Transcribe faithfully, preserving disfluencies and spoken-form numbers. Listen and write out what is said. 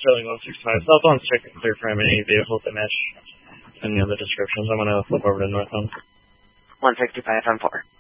Sterling one six five. Southbound's check and clear for any vehicles that match any of the descriptions. I'm going to flip over to northbound. one sixty-five, M four.